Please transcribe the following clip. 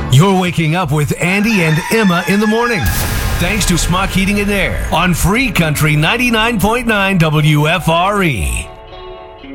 You're waking up with Andy and Emma in the morning. Thanks to Smock Heating and Air on Free Country 99.9 WFRE.